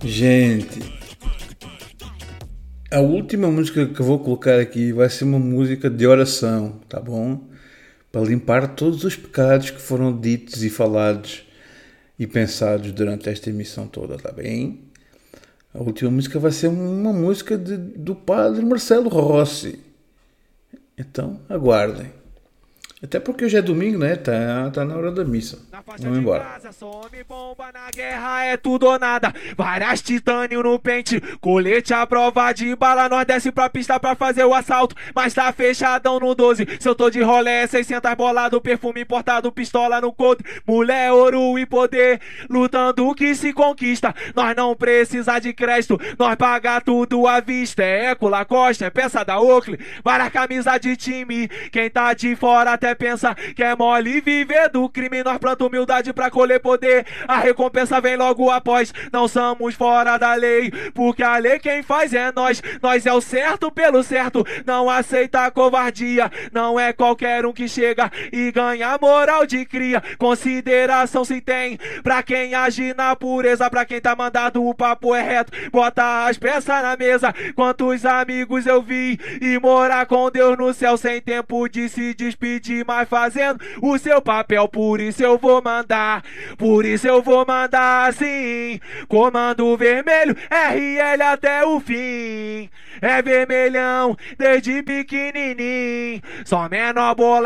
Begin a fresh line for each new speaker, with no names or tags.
Gente, a última música que eu vou colocar aqui vai ser uma música de oração, tá bom? Para limpar todos os pecados que foram ditos e falados e pensados durante esta emissão toda, tá bem? A última música vai ser uma música do padre Marcelo Rossi. Então, aguardem. Até porque hoje é domingo, né? Tá na hora da missa. Vamos embora.
Casa, some bomba na guerra, é tudo ou nada. Várias titânio no pente, colete à prova de bala. Nós desce pra pista pra fazer o assalto, mas tá fechadão no 12. Se eu tô de rolé, é 600 bolado, perfume importado, pistola no coldre. Mulher, ouro e poder, lutando que se conquista. Nós não precisa de crédito, nós paga tudo à vista. É Eco, Lacoste, é peça da Oakley, várias camisas de time. Quem tá de fora até pensa que é mole viver do crime. Nós planta humildade pra colher poder, a recompensa vem logo após. Não somos fora da lei, porque a lei quem faz é nós. Nós é o certo pelo certo, não aceita covardia. Não é qualquer um que chega e ganha moral de cria. Consideração se tem pra quem age na pureza, pra quem tá mandado o papo é reto. Bota as peças na mesa, quantos amigos eu vi e morar com Deus no céu sem tempo de se despedir, mas fazendo o seu papel. Por isso eu vou mandar, por isso eu vou mandar sim. Comando vermelho, RL até o fim. É vermelhão desde pequenininho, só menor bola